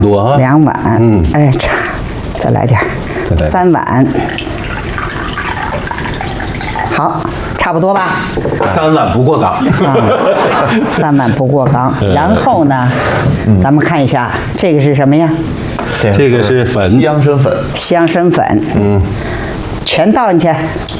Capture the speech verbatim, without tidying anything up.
多啊， 两碗，嗯，哎，差，再来点儿，三碗，好，差不多吧？ 三碗不过岗， 啊，三碗不过岗。然后呢，咱们看一下这个是什么呀？ 这个是粉， 香参粉， 香参粉，嗯，全倒进去。